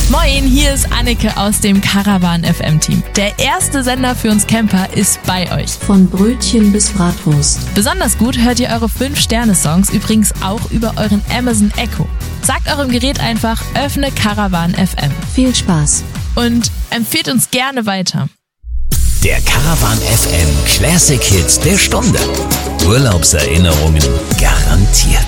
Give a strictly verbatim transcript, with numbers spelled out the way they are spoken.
Moin, hier ist Anneke aus dem Caravan F M Team. Der erste Sender für uns Camper ist bei euch. Von Brötchen bis Bratwurst. Besonders gut hört ihr eure fünf Sterne Songs übrigens auch über euren Amazon Echo. Sagt eurem Gerät einfach, öffne Caravan F M. Viel Spaß. Und empfehlt uns gerne weiter. Der Caravan F M Classic Hits der Stunde. Urlaubserinnerungen garantiert.